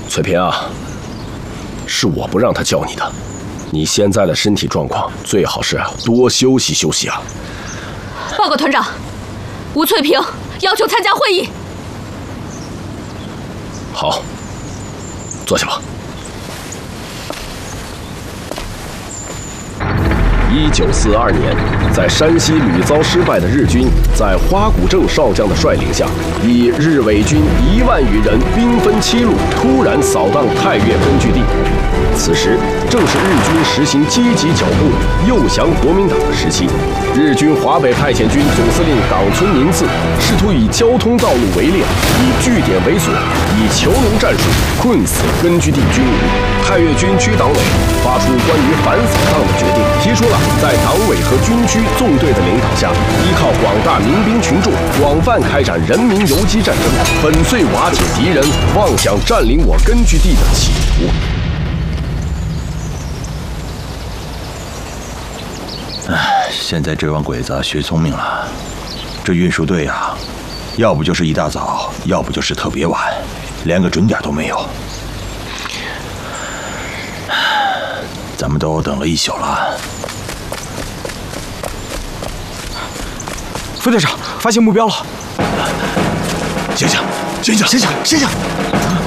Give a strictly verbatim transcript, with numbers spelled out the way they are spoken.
翠萍啊，是我不让他叫你的。你现在的身体状况，最好是多休息休息啊。 报告团长，吴翠萍要求参加会议。 好，坐下吧。一九四二年，在山西屡遭失败的日军，在花谷正少将的率领下，以日伪军一万余人兵分七路，突然扫荡太岳根据地。此时正是日军实行积极剿共、诱降国民党的时期。日军华北派遣军总司令冈村宁次试图以交通道路围猎，以据点为锁，以囚笼战术困死根据地军营。太岳军区党委发出关于反扫荡的决定，提出了在党委和军区纵队的领导下，依靠广大民兵群众广泛开展人民游击战争，粉碎瓦解敌人妄想占领我根据地的企图。 唉，现在这帮鬼子学聪明了，这运输队啊，要不就是一大早，要不就是特别晚，连个准点都没有。咱们都等了一宿了。 副队长，发现目标了！ 醒醒，醒醒， 醒醒，醒醒！